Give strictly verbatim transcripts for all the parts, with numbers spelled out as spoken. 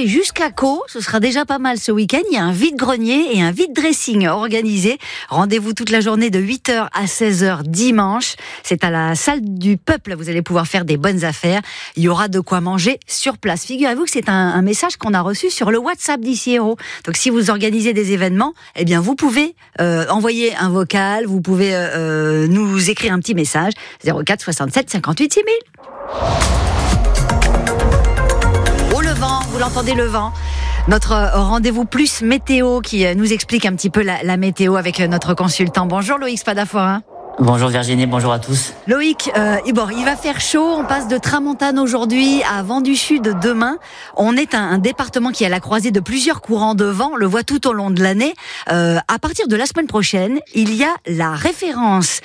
marcher jusqu'à Caux. Ce sera déjà pas mal ce week-end. Il y a un vide-grenier et un vide-dressing organisé. Rendez-vous toute la journée de huit heures à seize heures dimanche. C'est à la salle du Peuple. Vous allez pouvoir faire des bonnes affaires. Il y aura de quoi manger sur place. Figurez-vous que c'est un, un message qu'on a reçu sur le WhatsApp d'Ici Hérault. Donc si vous organisez des événements, eh bien vous pouvez euh, envoyer un vocal, vous pouvez euh, nous écrire un petit message. zéro quatre soixante-sept cinquante-huit six mille. Oh, le vent, vous l'entendez, le vent. Notre rendez-vous plus météo qui nous explique un petit peu la, la météo avec notre consultant. Bonjour Loïc Spadafora. Bonjour Virginie, bonjour à tous. Loïc, euh, bon, il va faire chaud, on passe de tramontane aujourd'hui à vent du sud demain. On est un, un département qui est à la croisée de plusieurs courants de vent, on le voit tout au long de l'année. Euh, à partir de la semaine prochaine, il y a la référence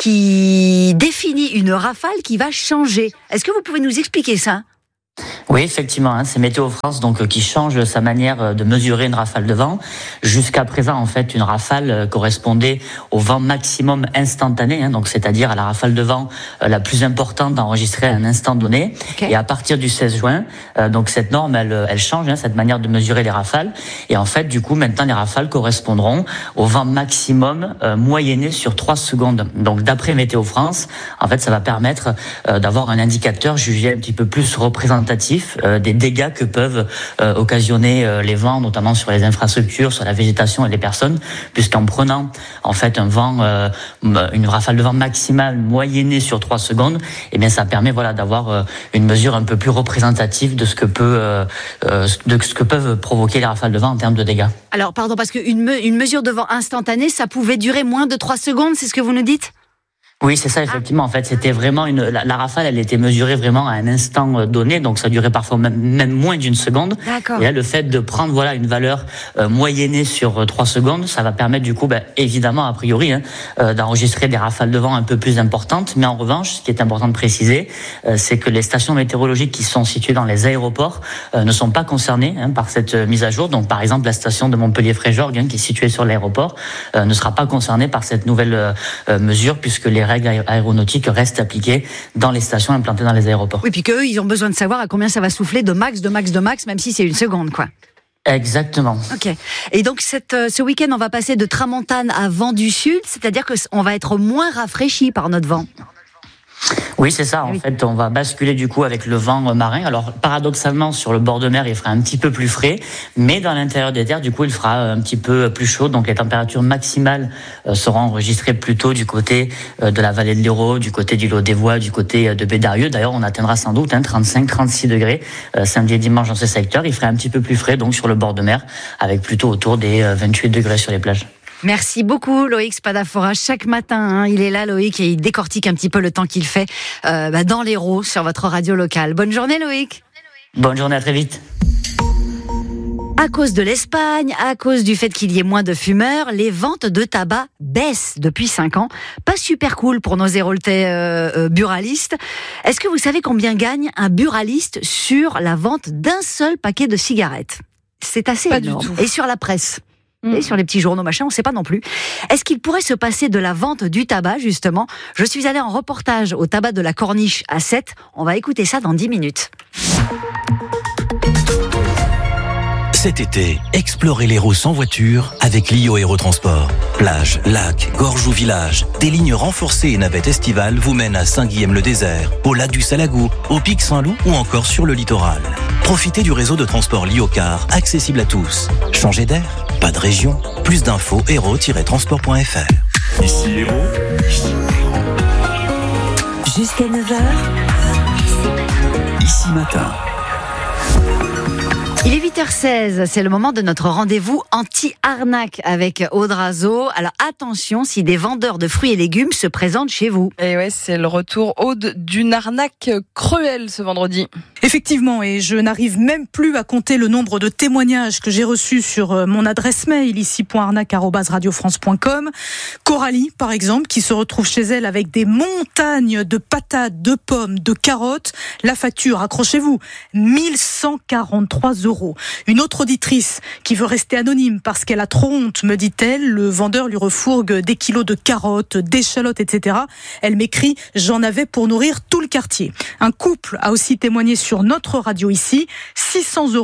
qui définit une rafale qui va changer. Est-ce que vous pouvez nous expliquer ça ? Oui, effectivement, hein, c'est Météo France donc euh, qui change sa manière de mesurer une rafale de vent. Jusqu'à présent, en fait, une rafale euh, correspondait au vent maximum instantané, hein, donc c'est-à-dire à la rafale de vent euh, la plus importante enregistrée à un instant donné. Okay. Et à partir du seize juin, euh, donc cette norme, elle, elle change, hein, cette manière de mesurer les rafales. Et en fait, du coup, maintenant, les rafales correspondront au vent maximum euh, moyenné sur trois secondes. Donc, d'après Météo France, en fait, ça va permettre euh, d'avoir un indicateur jugé un petit peu plus représentatif Euh, des dégâts que peuvent euh, occasionner euh, les vents, notamment sur les infrastructures, sur la végétation et les personnes, puisqu'en prenant en fait un vent, euh, une rafale de vent maximale moyennée sur trois secondes, eh bien ça permet voilà d'avoir euh, une mesure un peu plus représentative de ce que peut euh, euh, de ce que peuvent provoquer les rafales de vent en termes de dégâts. Alors pardon, parce qu'une me, une mesure de vent instantanée, ça pouvait durer moins de trois secondes, c'est ce que vous nous dites ? Oui, c'est ça, effectivement. En fait, c'était vraiment une, la, la rafale, elle était mesurée vraiment à un instant donné, donc ça durait parfois même, même moins d'une seconde. D'accord. Et là, le fait de prendre, voilà, une valeur euh, moyennée sur euh, trois secondes, ça va permettre, du coup, ben, évidemment, a priori, hein, euh, d'enregistrer des rafales de vent un peu plus importantes. Mais en revanche, ce qui est important de préciser, euh, c'est que les stations météorologiques qui sont situées dans les aéroports euh, ne sont pas concernées hein, par cette euh, mise à jour. Donc, par exemple, la station de Montpellier-Fréjorgues, hein, qui est située sur l'aéroport, euh, ne sera pas concernée par cette nouvelle euh, mesure, puisque les règles aéronautiques restent appliquées dans les stations implantées dans les aéroports. Oui, puis qu'eux, ils ont besoin de savoir à combien ça va souffler de max, de max, de max, même si c'est une seconde, quoi. Exactement. Ok. Et donc, cette, ce week-end, on va passer de tramontane à vent du sud, c'est-à-dire qu'on va être moins rafraîchi par notre vent. Oui, c'est ça. En oui. fait, on va basculer du coup avec le vent marin. Alors, paradoxalement, sur le bord de mer, il fera un petit peu plus frais, mais dans l'intérieur des terres, du coup, il fera un petit peu plus chaud. Donc, les températures maximales seront enregistrées plutôt du côté de la vallée de l'Hérault, du côté du Lot-des-Voix, du côté de Bédarieux. D'ailleurs, on atteindra sans doute hein, trente-cinq à trente-six degrés samedi et dimanche dans ces secteurs. Il fera un petit peu plus frais, donc sur le bord de mer, avec plutôt autour des vingt-huit degrés sur les plages. Merci beaucoup Loïc Spadafora. Chaque matin, hein, il est là Loïc et il décortique un petit peu le temps qu'il fait euh, bah, dans l'Hérault sur votre radio locale. Bonne journée Loïc. Bonne journée, à très vite. À cause de l'Espagne, à cause du fait qu'il y ait moins de fumeurs, les ventes de tabac baissent depuis cinq ans. Pas super cool pour nos Héraultais euh, euh, buralistes. Est-ce que vous savez combien gagne un buraliste sur la vente d'un seul paquet de cigarettes ? C'est assez Pas énorme. Du tout. Et sur la presse ? Et sur les petits journaux, machin, on ne sait pas non plus. Est-ce qu'il pourrait se passer de la vente du tabac, justement ? Je suis allée en reportage au tabac de la Corniche à Sète. On va écouter ça dans dix minutes. Cet été, explorez l'Hérault sans voiture avec Lio Hérault-Transport. Plage, lac, gorge ou village, des lignes renforcées et navettes estivales vous mènent à Saint-Guilhem-le-Désert, au lac du Salagou, au pic Saint-Loup ou encore sur le littoral. Profitez du réseau de transport Lio Car, accessible à tous. Changez d'air, pas de région. Plus d'infos, hérault tiret transport point f r. Ici Hérault. Jusqu'à neuf heures. Ici Matin. Il est huit heures seize, c'est le moment de notre rendez-vous anti-arnaque avec Aude Razeau. Alors attention, si des vendeurs de fruits et légumes se présentent chez vous. Et ouais, c'est le retour, Aude, d'une arnaque cruelle ce vendredi. Effectivement, et je n'arrive même plus à compter le nombre de témoignages que j'ai reçus sur mon adresse mail, ici point arnaque arobase radio france point com. Coralie, par exemple, qui se retrouve chez elle avec des montagnes de patates, de pommes, de carottes. La facture, accrochez-vous, mille cent quarante-trois euros. Une autre auditrice qui veut rester anonyme parce qu'elle a trop honte, me dit-elle, le vendeur lui refourgue des kilos de carottes, d'échalotes, et cetera. Elle m'écrit « J'en avais pour nourrir tout le quartier ». Un couple a aussi témoigné sur notre radio ici, six cents euros,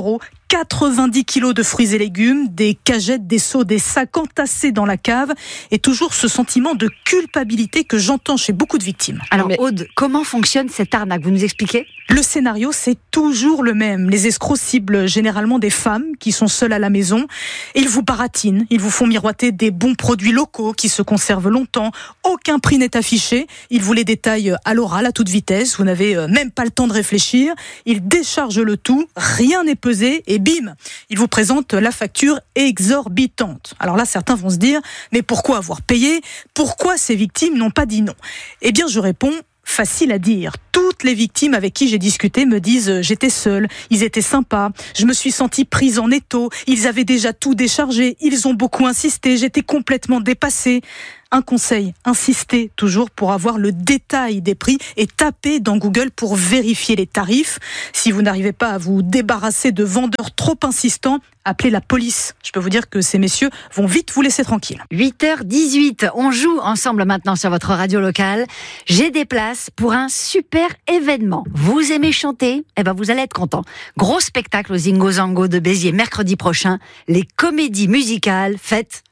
quatre-vingt-dix kilos de fruits et légumes, des cagettes, des seaux, des sacs entassés dans la cave, et toujours ce sentiment de culpabilité que j'entends chez beaucoup de victimes. Alors Mais... Aude, comment fonctionne cette arnaque? Vous nous expliquez? Le scénario, c'est toujours le même. Les escrocs ciblent généralement des femmes qui sont seules à la maison, et ils vous baratinent, ils vous font miroiter des bons produits locaux qui se conservent longtemps, aucun prix n'est affiché, ils vous les détaillent à l'oral, à toute vitesse, vous n'avez même pas le temps de réfléchir, ils déchargent le tout, rien n'est pesé, et bim, ils vous présentent la facture exorbitante. Alors là, certains vont se dire, mais pourquoi avoir payé? Pourquoi ces victimes n'ont pas dit non? Eh bien, je réponds, facile à dire. Toutes les victimes avec qui j'ai discuté me disent euh, j'étais seule, ils étaient sympas, je me suis sentie prise en étau, ils avaient déjà tout déchargé, ils ont beaucoup insisté, j'étais complètement dépassée. Un conseil, insistez toujours pour avoir le détail des prix et tapez dans Google pour vérifier les tarifs. Si vous n'arrivez pas à vous débarrasser de vendeurs trop insistants, appelez la police. Je peux vous dire que ces messieurs vont vite vous laisser tranquille. huit heures dix-huit, on joue ensemble maintenant sur votre radio locale. J'ai des places pour un super événement. Vous aimez chanter? Eh ben vous allez être content. Gros spectacle au Zingo Zango de Béziers mercredi prochain. Les comédies musicales faites